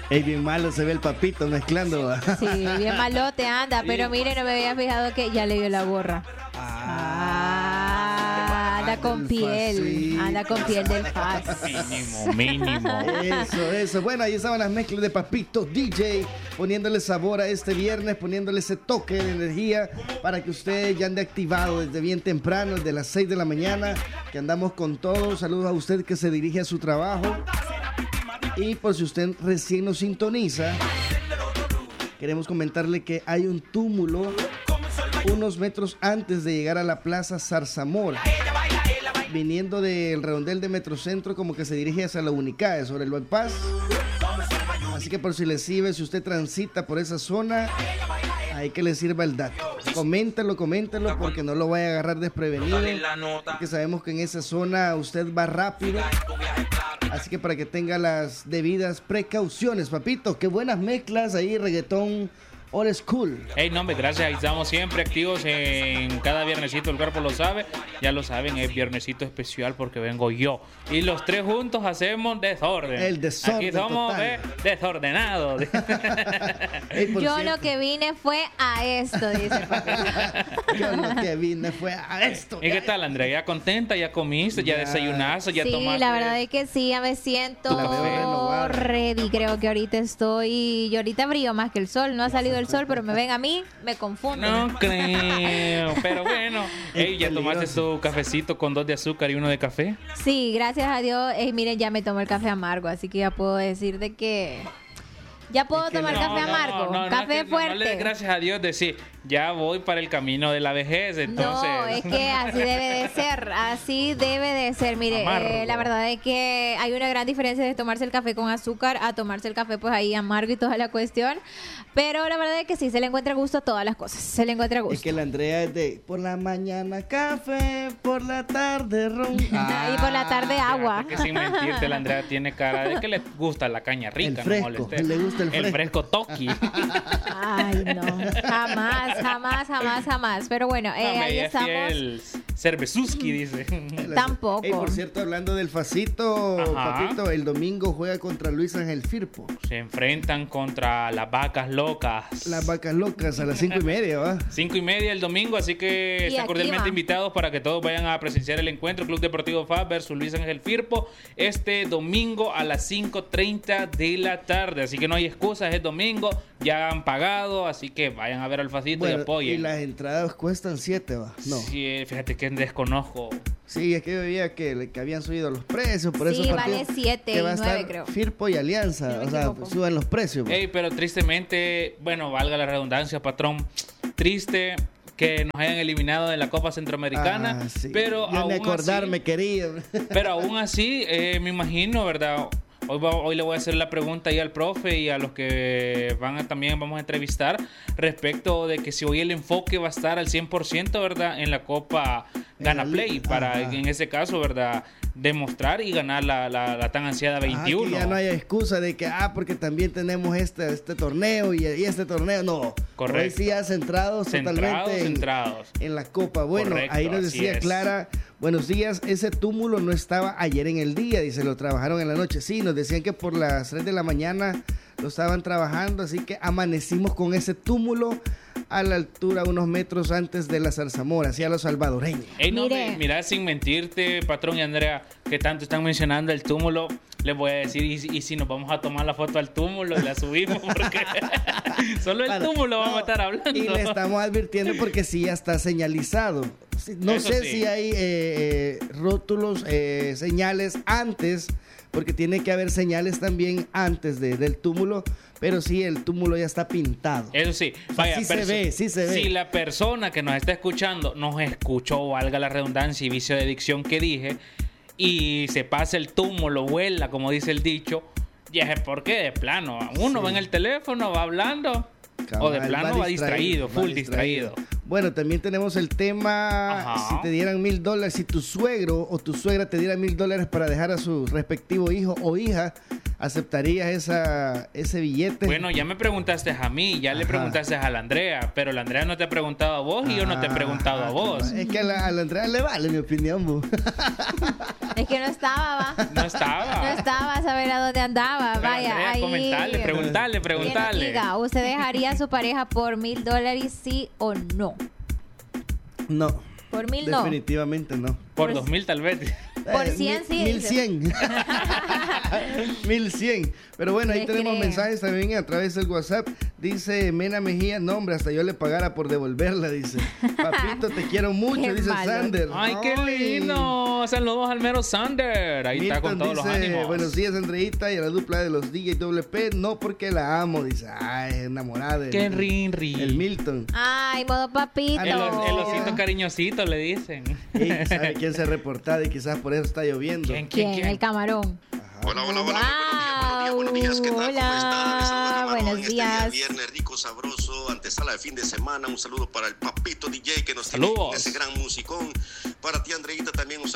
Es bien malo, se ve el papito mezclando. Sí, bien malote anda, pero mire, no me había fijado que ya le dio la gorra. Anda con piel, anda con piel del Faz. Mínimo. Eso. Bueno, ahí estaban las mezclas de Papito DJ, poniéndole sabor a este viernes, poniéndole ese toque de energía para que usted ya ande activado desde bien temprano, desde las 6 de la mañana, que andamos con todo. Saludos a usted que se dirige a su trabajo. Y por si usted recién nos sintoniza, queremos comentarle que hay un túmulo unos metros antes de llegar a la Plaza Zarzamora, viniendo del redondel de Metrocentro, como que se dirige hacia la Unicae, sobre el bypass. Así que por si le sirve, si usted transita por esa zona, hay que le sirva el dato. Coméntalo, porque no lo vaya a agarrar desprevenido, porque sabemos que en esa zona usted va rápido. Así que para que tenga las debidas precauciones, papito. Qué buenas mezclas ahí, reggaetón old school. Hey, no, hombre, gracias. Ahí estamos siempre activos en cada viernesito. El cuerpo lo sabe. Ya lo saben, es viernesito especial porque vengo yo. Y los tres juntos hacemos desorden. El desorden. Aquí somos desordenados. Hey, yo cierto, lo que vine fue a esto, dice el papel. yo lo que vine fue a esto. ¿Y qué tal, Andrea? ¿Ya contenta? ¿Ya comiste? ¿Ya desayunaste? ¿Ya sí, tomaste? Sí, la verdad es que sí, ya me siento ready. Creo que ahorita estoy... Yo ahorita brillo más que el sol. No ha salido el sol, pero me ven a mí, me confundo. No creo, pero bueno. Hey, ¿ya tomaste tu cafecito con 2 de azúcar y 1 de café? Sí, gracias a Dios. Miren, ya me tomé el café amargo, así que ya puedo decir de que... Ya puedo tomar café amargo, café fuerte. No le des gracias a Dios, decir, ya voy para el camino de la vejez, entonces. No, es que así debe de ser, mire, la verdad es que hay una gran diferencia de tomarse el café con azúcar a tomarse el café pues ahí amargo y toda la cuestión, pero la verdad es que sí, se le encuentra gusto a todas las cosas, se le encuentra gusto. Es que la Andrea es de, por la mañana café, por la tarde ron. Y por la tarde agua. Que sin mentirte, la Andrea tiene cara de que le gusta la caña rica, el fresco, no le gusta el fresco toqui. Ay, no, jamás. Pero bueno, ahí estamos. El cervezuski, dice. Tampoco. Hey, por cierto, hablando del Facito, papito, el domingo juega contra Luis Ángel Firpo. Se enfrentan contra las vacas locas. Las vacas locas a las 5:30, ¿va? 5:30 el domingo, así que están cordialmente invitados para que todos vayan a presenciar el encuentro Club Deportivo FAB versus Luis Ángel Firpo este domingo a las 5:30 de la tarde. Así que no hay excusas, es domingo, ya han pagado, así que vayan a ver al Facito y apoyen. Y las entradas cuestan 7, ¿va? No. Sí, fíjate que desconozco. Sí, es que yo veía que habían subido los precios, por eso vale 7 y 9, creo. Firpo y Alianza, o sea, suben los precios. Ey, pero tristemente, bueno, valga la redundancia, patrón, triste que nos hayan eliminado de la Copa Centroamericana, sí. pero ya aún ni acordarme, quería. Pero aún así, me imagino, ¿verdad? Hoy le voy a hacer la pregunta ahí al profe y a los que también vamos a entrevistar respecto de que si hoy el enfoque va a estar al 100%, ¿verdad? En la Copa Gana Play, para en ese caso, ¿verdad? Demostrar y ganar la tan ansiada 21. Que ya no hay excusa de que, porque también tenemos este torneo y este torneo. No, correcto. Hoy sí ya centrados totalmente en la Copa. Bueno, correcto, ahí nos decía Clara, buenos días, ese túmulo no estaba ayer en el día, dice, lo trabajaron en la noche. Sí, nos decían que por las 3 de la mañana lo estaban trabajando, así que amanecimos con ese túmulo a la altura unos metros antes de la Zarzamora, hacia los salvadoreños. Ey, no, mira, sin mentirte, patrón y Andrea, que tanto están mencionando el túmulo, les voy a decir, y si nos vamos a tomar la foto al túmulo y la subimos, porque solo el túmulo vamos a estar hablando. Y le estamos advirtiendo porque sí ya está señalizado. No Eso sé si hay rótulos, señales antes, porque tiene que haber señales también antes del túmulo, pero sí, el túmulo ya está pintado. Eso sí, vaya, sí se ve. Si la persona que nos está escuchando nos escuchó, valga la redundancia y vicio de dicción que dije, y se pasa el túmulo, vuela, como dice el dicho, ya es porque de plano, uno va en el teléfono, va hablando, o de plano va distraído, full distraído. Bueno, también tenemos el tema, si te dieran $1,000, si tu suegro o tu suegra te diera $1,000 para dejar a su respectivo hijo o hija, ¿aceptarías ese billete? Bueno, ya me preguntaste a mí, ya le preguntaste a la Andrea, pero la Andrea no te ha preguntado a vos y yo no te he preguntado a vos. Es que a la Andrea le vale mi opinión, bo. Es que no estaba, va. No estaba. No estaba a saber a dónde andaba. Pero Vaya, Andrea, ahí. preguntale. Diga, ¿usted dejaría a su pareja por $1,000, sí o no? No. Por 1,000 no. Definitivamente no. Por 2,000 tal vez. Por 100 sí. 1,100. 1,100. Pero bueno, ahí tenemos creen? mensajes también a través del WhatsApp. Dice Mena Mejía, no hombre, hasta yo le pagara por devolverla, dice. Papito, te quiero mucho, Qué dice malo. Sander. Ay, qué lindo. Saludos al mero Sander. Ahí está con todos los ánimos. Buenos días, Andreita, y a la dupla de los DJ WP. No porque la amo, dice. Ay, enamorada de Qué rinri. el Milton. Ay, modo papito. El osito cariñosito le dicen. Y sabe quién se ha reportado y quizás por eso está lloviendo. ¿Quién? El camarón. Hola, Wow. buenos días, ¿qué tal? ¿Cómo Hola. están? Les saluda Camarón Buenos en este día días. viernes rico, sabroso, antesala de fin de semana. Un saludo para el Papito DJ que nos Saludos. tiene ese gran musicón. Para ti, Andreita, también un saludo.